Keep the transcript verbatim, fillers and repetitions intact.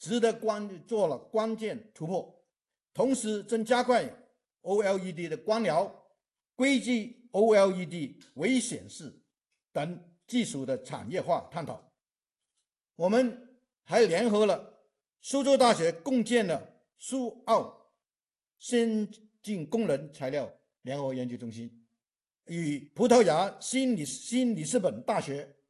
值得关做了关键突破，同时正加快 O L E D 的光疗、硅基 O L E D 微显示等技术的产业化探讨。我们还联合了苏州大学共建了苏澳先进功能材料联合研究中心，与葡萄牙新里新里斯本大学